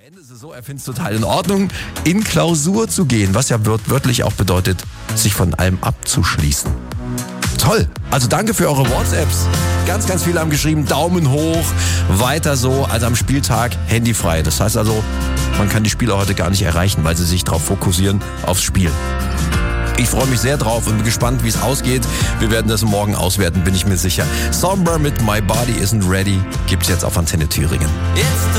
Ende ist es so, er findet es total in Ordnung, in Klausur zu gehen, was ja wörtlich auch bedeutet, sich von allem abzuschließen. Toll, also danke für eure WhatsApps. Ganz, ganz viele haben geschrieben, Daumen hoch, weiter so, also am Spieltag handyfrei. Das heißt also, man kann die Spieler heute gar nicht erreichen, weil sie sich darauf fokussieren, aufs Spiel. Ich freue mich sehr drauf und bin gespannt, wie es ausgeht. Wir werden das morgen auswerten, bin ich mir sicher. Somber mit My Body Isn't Ready gibt's jetzt auf Antenne Thüringen.